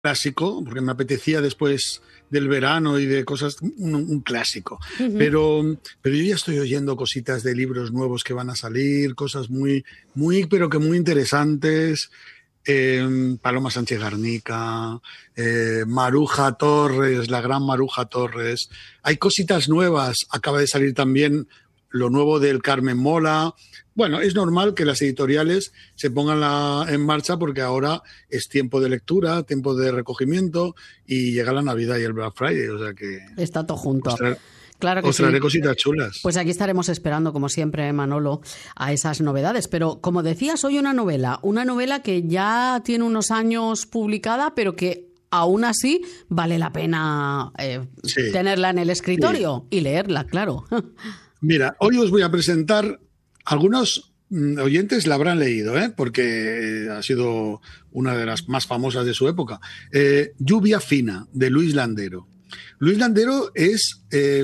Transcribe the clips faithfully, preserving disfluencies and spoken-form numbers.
clásico, porque me apetecía después del verano y de cosas, un, un clásico. Uh-huh. Pero, pero yo ya estoy oyendo cositas de libros nuevos que van a salir, cosas muy, muy, pero que muy interesantes. Eh, Paloma Sánchez Garnica, eh, Maruja Torres, la gran Maruja Torres. Hay cositas nuevas. Acaba de salir también lo nuevo del Carmen Mola. Bueno, es normal que las editoriales se pongan la, en marcha porque ahora es tiempo de lectura, tiempo de recogimiento y llega la Navidad y el Black Friday, o sea que... Está todo junto. Os traeré, claro que os traeré sí. cositas chulas. Pues aquí estaremos esperando, como siempre, Manolo, a esas novedades. Pero, como decías, hoy una novela, una novela que ya tiene unos años publicada, pero que aún así vale la pena eh, sí. tenerla en el escritorio sí. y leerla, claro. Mira, hoy os voy a presentar, algunos oyentes la habrán leído, ¿eh? Porque ha sido una de las más famosas de su época. Eh, Lluvia Fina, de Luis Landero. Luis Landero es, eh,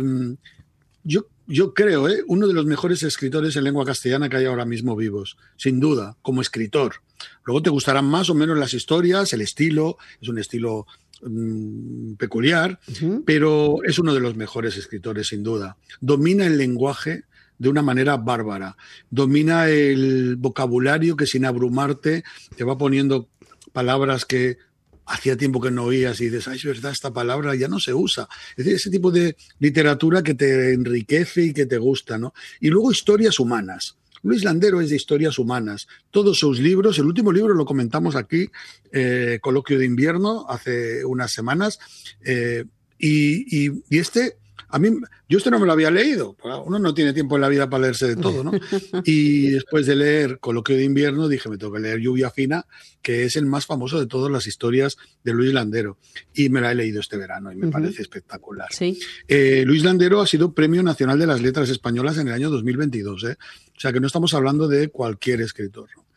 yo, yo creo, ¿eh? uno de los mejores escritores en lengua castellana que hay ahora mismo vivos, sin duda, como escritor. Luego te gustarán más o menos las historias, el estilo, es un estilo mmm, peculiar, uh-huh. pero es uno de los mejores escritores, sin duda. Domina el lenguaje de una manera bárbara. Domina el vocabulario que, sin abrumarte, te va poniendo palabras que hacía tiempo que no oías y dices, ay, es verdad, esta palabra ya no se usa. Es decir, ese tipo de literatura que te enriquece y que te gusta, ¿no? Y luego historias humanas. Luis Landero es de historias humanas. Todos sus libros, el último libro lo comentamos aquí, eh, Coloquio de Invierno, hace unas semanas, eh, y, y, y este... A mí, yo este no me lo había leído. Uno no tiene tiempo en la vida para leerse de todo, ¿no? Y después de leer Coloquio de Invierno, dije, me tengo que leer Lluvia Fina, que es el más famoso de todas las historias de Luis Landero. Y me la he leído este verano y me uh-huh. parece espectacular. Sí. Eh, Luis Landero ha sido Premio Nacional de las Letras Españolas en el año dos mil veintidós, ¿eh? O sea que no estamos hablando de cualquier escritor, ¿no?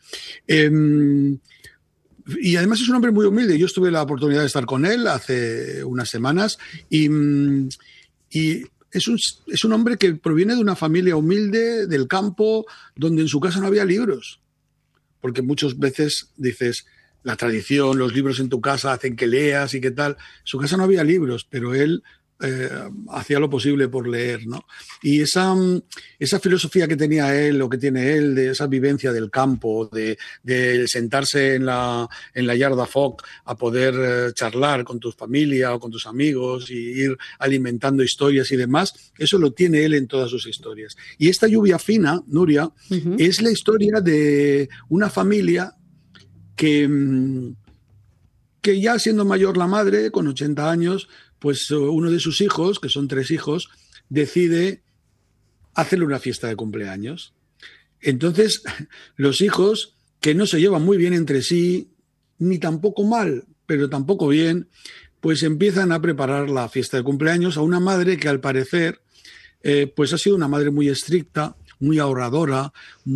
Eh, Y además es un hombre muy humilde. Yo tuve la oportunidad de estar con él hace unas semanas y... Y es un, es un hombre que proviene de una familia humilde, del campo, donde en su casa no había libros. Porque muchas veces dices, la tradición, los libros en tu casa hacen que leas y qué tal. En su casa no había libros, pero él eh, hacía lo posible por leer, ¿no? Y esa, esa filosofía que tenía él, o que tiene él, de esa vivencia del campo, de, de sentarse en la, en la yarda foc a poder eh, charlar con tu familia o con tus amigos y ir alimentando historias y demás, eso lo tiene él en todas sus historias. Y esta Lluvia Fina, Nuria, uh-huh. es la historia de una familia que, que ya siendo mayor la madre, con ochenta años, pues uno de sus hijos, que son tres hijos, decide hacerle una fiesta de cumpleaños. Entonces, los hijos, que no se llevan muy bien entre sí, ni tampoco mal, pero tampoco bien, pues empiezan a preparar la fiesta de cumpleaños a una madre que, al parecer, eh, pues ha sido una madre muy estricta, muy ahorradora,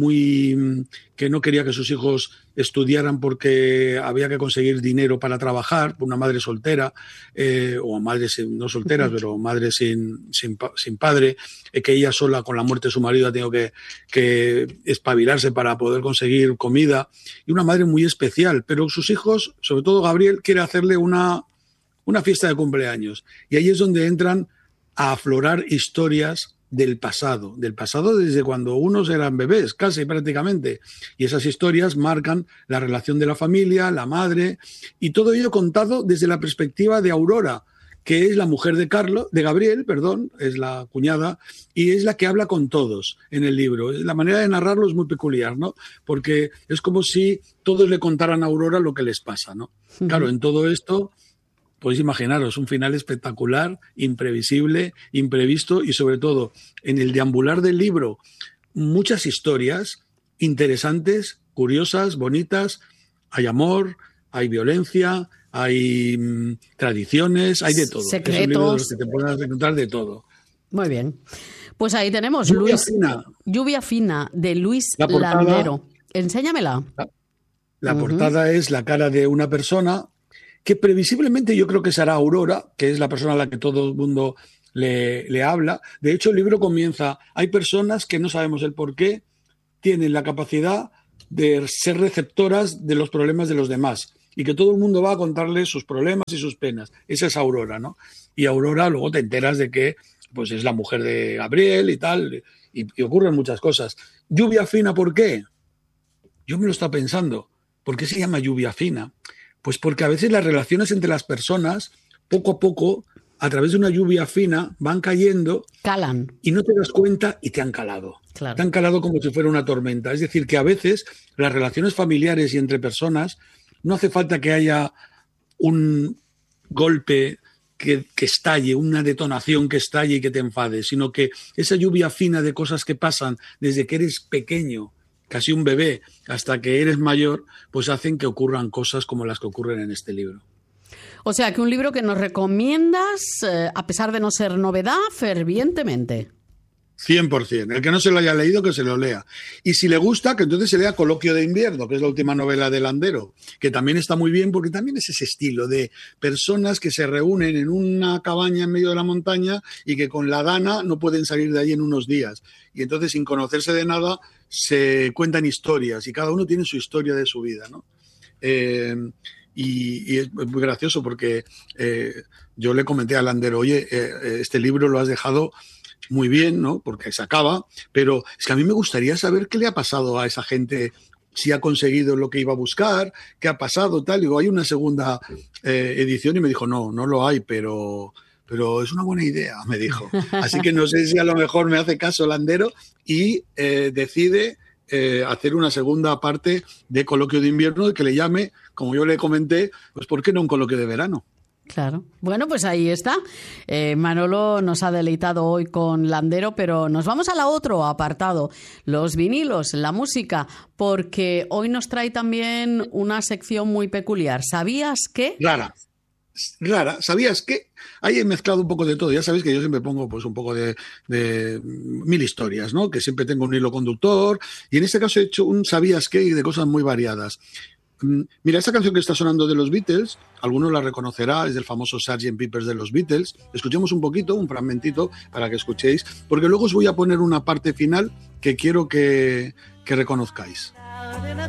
muy que no quería que sus hijos estudiaran porque había que conseguir dinero para trabajar, una madre soltera, eh, o madres no solteras, pero madre sin, sin, sin padre, eh, que ella sola, con la muerte de su marido, ha tenido que, que espabilarse para poder conseguir comida, y una madre muy especial, pero sus hijos, sobre todo Gabriel, quiere hacerle una, una fiesta de cumpleaños, y ahí es donde entran a aflorar historias del pasado, del pasado desde cuando unos eran bebés, casi prácticamente. Y esas historias marcan la relación de la familia, la madre, y todo ello contado desde la perspectiva de Aurora, que es la mujer de Carlos, de Gabriel, perdón, es la cuñada, y es la que habla con todos en el libro. La manera de narrarlo es muy peculiar, ¿no? Porque es como si todos le contaran a Aurora lo que les pasa, ¿no? Uh-huh. Claro, en todo esto... Podéis imaginaros un final espectacular, imprevisible, imprevisto y, sobre todo, en el deambular del libro, muchas historias interesantes, curiosas, bonitas. Hay amor, hay violencia, hay mmm, tradiciones, hay de todo. Secretos. Es un libro de los que te puedas encontrar de todo. Muy bien. Pues ahí tenemos Lluvia Luis, Fina. Lluvia Fina, de Luis La portada, Landero. Enséñamela. La, la uh-huh. portada es la cara de una persona que previsiblemente yo creo que será Aurora, que es la persona a la que todo el mundo le, le habla. De hecho, el libro comienza, hay personas que no sabemos el por qué, tienen la capacidad de ser receptoras de los problemas de los demás. y que todo el mundo va a contarle sus problemas y sus penas. Esa es Aurora, ¿no? Y Aurora luego te enteras de que pues es la mujer de Gabriel y tal, y, y ocurren muchas cosas. Lluvia fina, ¿por qué? Yo me lo estaba pensando. ¿Por qué se llama lluvia fina? Pues porque a veces las relaciones entre las personas, poco a poco, a través de una lluvia fina, van cayendo. Calan. Y no te das cuenta y te han calado. Claro. Te han calado como si fuera una tormenta. Es decir, que a veces las relaciones familiares y entre personas no hace falta que haya un golpe que, que estalle, una detonación que estalle y que te enfade, sino que esa lluvia fina de cosas que pasan desde que eres pequeño, casi un bebé, hasta que eres mayor, pues hacen que ocurran cosas como las que ocurren en este libro. O sea, que un libro que nos recomiendas, eh, a pesar de no ser novedad, fervientemente. cien por ciento. El que no se lo haya leído, que se lo lea. Y si le gusta, que entonces se lea Coloquio de invierno, que es la última novela de Landero, que también está muy bien porque también es ese estilo de personas que se reúnen en una cabaña en medio de la montaña y que con la dana no pueden salir de ahí en unos días. Y entonces, sin conocerse de nada, se cuentan historias y cada uno tiene su historia de su vida, ¿no? Eh, y, y es muy gracioso porque eh, yo le comenté a Landero, oye, eh, este libro lo has dejado muy bien, ¿no? Porque se acaba, pero es que a mí me gustaría saber qué le ha pasado a esa gente, si ha conseguido lo que iba a buscar, qué ha pasado, tal. Y digo, hay una segunda eh, edición y me dijo, no, no lo hay, pero, pero es una buena idea, me dijo. Así que no sé si a lo mejor me hace caso Landero y eh, decide eh, hacer una segunda parte de Coloquio de invierno, que le llame, como yo le comenté, pues ¿por qué no un coloquio de verano? Claro. Bueno, pues ahí está. Eh, Manolo nos ha deleitado hoy con Landero, pero nos vamos a la otro apartado, los vinilos, la música, porque hoy nos trae también una sección muy peculiar. ¿Sabías qué? Rara. Rara. ¿Sabías qué? Ahí he mezclado un poco de todo. Ya sabéis que yo siempre pongo pues un poco de, de mil historias, ¿no? Que siempre tengo un hilo conductor. Y en este caso he hecho un ¿sabías qué? Y de cosas muy variadas. Mira, esta canción que está sonando de los Beatles, alguno la reconocerá, es del famoso sergeant Pepper's de los Beatles. Escuchemos un poquito, un fragmentito, para que escuchéis, porque luego os voy a poner una parte final que quiero que, que reconozcáis.